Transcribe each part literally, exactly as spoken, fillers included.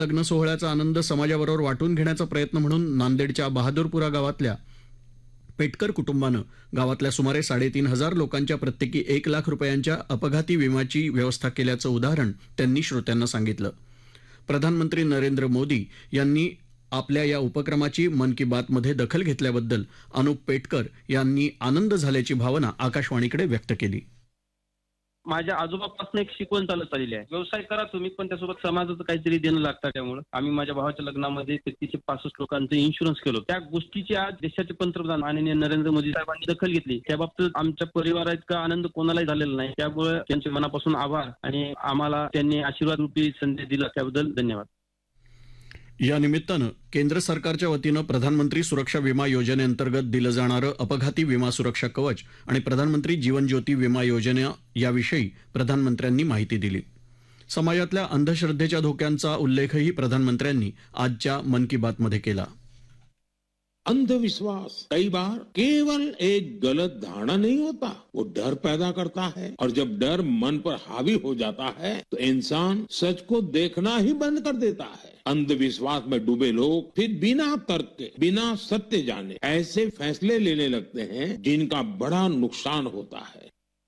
लग्न सोहळ्याचा आनंद समाजाबरोबर वाटून घेण्याचा प्रयत्न म्हणून नांदेडच्या बहादूरपुरा गावातल्या पेटकर कुटुंबानं गावातल्या सुमारे साडेतीन हजार लोकांच्या प्रत्येकी एक लाख रुपयांच्या अपघाती विम्याची व्यवस्था केल्याचं उदाहरण त्यांनी श्रोत्यांना सांगितलं. प्रधानमंत्री नरेंद्र मोदी यांनी आपल्या या उपक्रमाची मन की बातमध्ये दखल घेतल्याबद्दल अनुप पेटकर यांनी आनंद झाल्याची भावना आकाशवाणीकडे व्यक्त केली. माझ्या आजोबापासून एक शिकवण चालत आलेली आहे. व्यवसाय करा तुम्ही, पण त्यासोबत समाजाचं काहीतरी देणं लागतं. त्यामुळे आम्ही माझ्या भावाच्या लग्नामध्ये तेहतीसशे पासष्ट लोकांचं इन्शुरन्स केलं. त्या गोष्टीची आज देशाचे पंतप्रधान माननीय नरेंद्र मोदी साहेबांनी दखल घेतली. त्या बाबतीत आमच्या परिवारात इतका आनंद कोणालाही झालेला नाही. त्यामुळे त्यांचे मनापासून आभार आणि आम्हाला त्यांनी आशीर्वाद रूपी संदेश दिला त्याबद्दल धन्यवाद. या निमित्तानं केंद्र सरकारच्या वतीनं प्रधानमंत्री सुरक्षा विमा योजनेअंतर्गत दिलं जाणारं अपघाती विमा सुरक्षा कवच आणि प्रधानमंत्री जीवन ज्योती विमा योजना याविषयी प्रधानमंत्र्यांनी माहिती दिली. समाजातल्या अंधश्रद्धेच्या धोक्यांचा उल्लेखही प्रधानमंत्र्यांनी आजच्या मन की बातमध्ये केला. अंधविश्वास कई बार केवल एक गलत धारणा नहीं होता, वो डर पैदा करता है और जब डर मन पर हावी हो जाता है तो इंसान सच को देखना ही बंद कर देता है. अंधविश्वास में डूबे लोग फिर बिना तर्क के, बिना सत्य जाने ऐसे फैसले लेने लगते हैं जिनका बड़ा नुकसान होता है.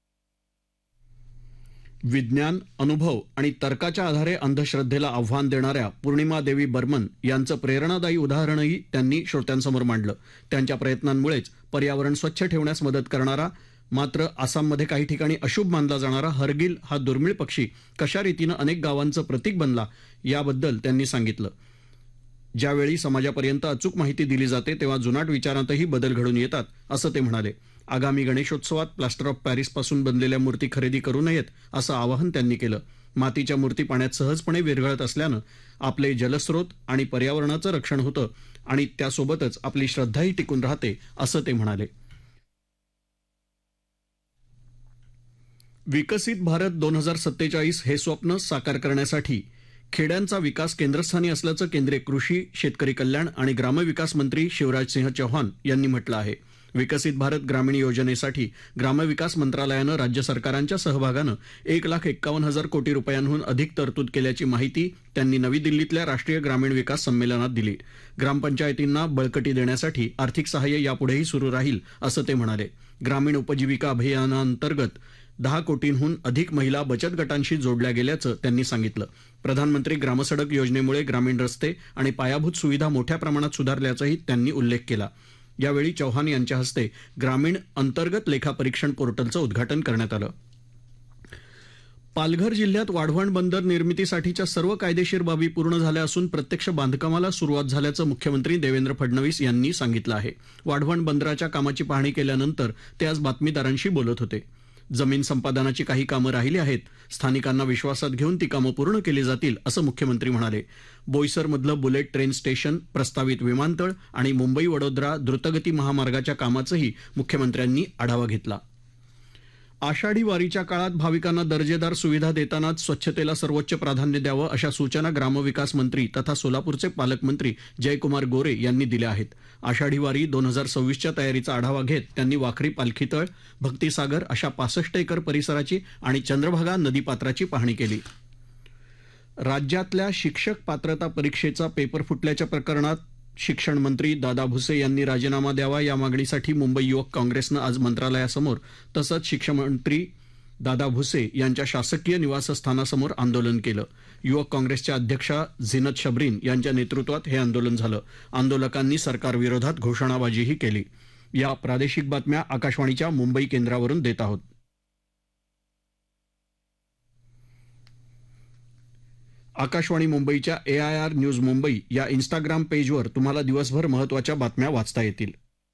विज्ञान, अनुभव आणि तर्काच्या आधारे अंधश्रद्धेला आव्हान देणाऱ्या पूर्णिमा देवी बर्मन यांचं प्रेरणादायी उदाहरणही त्यांनी श्रोत्यांसमोर मांडलं. त्यांच्या प्रयत्नांमुळेच पर्यावरण स्वच्छ ठेवण्यास मदत करणारा मात्र आसाममध्ये काही ठिकाणी अशुभ मानला जाणारा हरगिल हा दुर्मिळ पक्षी कशा रीतीनं अनेक गावांचं प्रतीक बनला याबद्दल त्यांनी सांगितलं. ज्यावेळी समाजापर्यंत अचूक माहिती दिली जाते तेव्हा जुनाट विचारांतही बदल घडून येतात असं ते म्हणाले. आगामी गणेशोत्सवात प्लास्टर ऑफ पॅरिसपासून बनलेल्या मूर्ती खरेदी करू नयेत असं आवाहन त्यांनी केलं. मातीच्या मूर्ती पाण्यात सहजपणे विरघळत असल्यानं आपले जलस्रोत आणि पर्यावरणाचं रक्षण होतं आणि त्यासोबतच आपली श्रद्धाही टिकून राहते असं ते म्हणाले. विकसित भारत दोन हजार सत्तेचाळीस हे स्वप्न साकार करण्यासाठी खेड्यांचा विकास केंद्रस्थानी असल्याचं केंद्रीय कृषी, शेतकरी कल्याण आणि ग्रामविकास मंत्री शिवराजसिंह चौहान यांनी म्हटलं आहे. विकसित भारत ग्रामीण योजनेसाठी ग्रामविकास मंत्रालयानं राज्य सरकारांच्या सहभागानं एक लाख एक्कावन्न हजार कोटी रुपयांहून अधिक तरतूद केल्याची माहिती त्यांनी नवी दिल्लीतल्या राष्ट्रीय ग्रामीण विकास संमेलनात दिली. ग्रामपंचायतींना बळकटी देण्यासाठी आर्थिक सहाय्य यापुढेही सुरू राहील असं ते म्हणाले. ग्रामीण उपजीविका अभियानाअंतर्गत दहा कोटींहून अधिक महिला बचत गटांशी जोडल्या गेल्याचं त्यांनी सांगितलं. प्रधानमंत्री ग्रामसडक योजनेमुळे ग्रामीण रस्ते आणि पायाभूत सुविधा मोठ्या प्रमाणात सुधारल्याचाही त्यांनी उल्लेख केला. यावेळी चौहान यांच्या हस्ते ग्रामीण अंतर्गत लेखापरीक्षण पोर्टलचं उद्घाटन करण्यात आलं. पालघर जिल्ह्यात वाढवण बंदर निर्मितीसाठीच्या सर्व कायदेशीर बाबी पूर्ण झाल्या असून प्रत्यक्ष बांधकामाला सुरुवात झाल्याचं मुख्यमंत्री देवेंद्र फडणवीस यांनी सांगितलं आहे. वाढवण बंदराच्या कामाची पाहणी केल्यानंतर ते आज बातमीदारांशी बोलत होते. जमीन संपादनाची काही कामं राहिली आहेत. स्थानिकांना विश्वासात घेऊन ती कामं पूर्ण केली जातील असं मुख्यमंत्री म्हणाले. बोईसरमधलं बुलेट ट्रेन स्टेशन, प्रस्तावित विमानतळ आणि मुंबई वडोदरा द्रुतगती महामार्गाच्या कामाचंही मुख्यमंत्र्यांनी आढावा घेतला. आषाढी वारीच्या काळात भाविकांना दर्जेदार सुविधा देतानाच स्वच्छतेला सर्वोच्च प्राधान्य द्यावं अशा सूचना ग्रामविकास मंत्री तथा सोलापूरचे पालकमंत्री जयकुमार गोरे यांनी दिल्या आहेत. आषाढी वारी दोन हजार सव्वीसच्या तयारीचा आढावा घेत त्यांनी वाखरी पालखीतळ, भक्तिसागर अशा पासष्ट एकर परिसराची आणि चंद्रभागा नदीपात्राची पाहणी केली. राज्यातल्या शिक्षक पात्रता परीक्षेचा पेपर फुटल्याच्या प्रकरणात शिक्षण मंत्री दादा भुसे यांनी राजीनामा द्यावा या मागणीसाठी मुंबई युवक काँग्रेसनं आज मंत्रालयासमोर तसंच शिक्षण मंत्री दादा भुसे यांच्या शासकीय निवासस्थानासमोर आंदोलन केलं. युवक काँग्रेसच्या अध्यक्षा झिनत शबरीन यांच्या नेतृत्वात हे आंदोलन झालं. आंदोलकांनी सरकारविरोधात घोषणाबाजीही केली. या प्रादेशिक बातम्या आकाशवाणीच्या मुंबई केंद्रावरून देत आहोत. आकाशवाणी मुंबईच्या ए आय आर न्यूज मुंबई या इन्स्टाग्राम पेजवर तुम्हाला दिवसभर महत्त्वाच्या बातम्या वाचता येतील.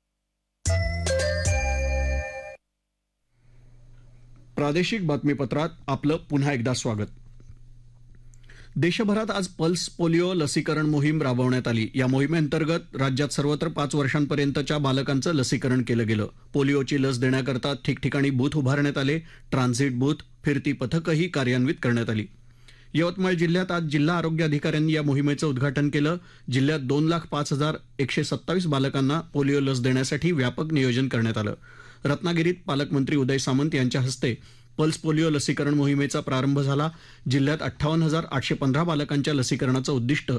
प्रादेशिक बातमीपत्रात आपलं पुन्हा एकदा स्वागत. देशभरात आज पल्स पोलिओ लसीकरण मोहीम राबवण्यात आली. या मोहिमेअंतर्गत राज्यात सर्वत्र पाच वर्षांपर्यंतच्या बालकांचं लसीकरण केलं गेलं. पोलिओची लस देण्याकरता ठिकठिकाणी बूथ उभारण्यात आले. ट्रान्झिट बूथ, फिरती पथकही कार्यान्वित करण्यात आली. यवतमाळ जिल्ह्यात आज जिल्हा आरोग्य अधिकाऱ्यांनी या मोहिमेचं उद्घाटन केलं. जिल्ह्यात दोन लाख पाच हजार एकशे सत्तावीस बालकांना पोलिओ लस देण्यासाठी व्यापक नियोजन करण्यात आलं. रत्नागिरीत पालकमंत्री उदय सामंत यांच्या हस्ते पल्स पोलिओ लसीकरण मोहिमेचा प्रारंभ झाला. जिल्ह्यात अठ्ठावन्न हजार आठशे पंधरा बालकांच्या लसीकरणाचं उद्दिष्ट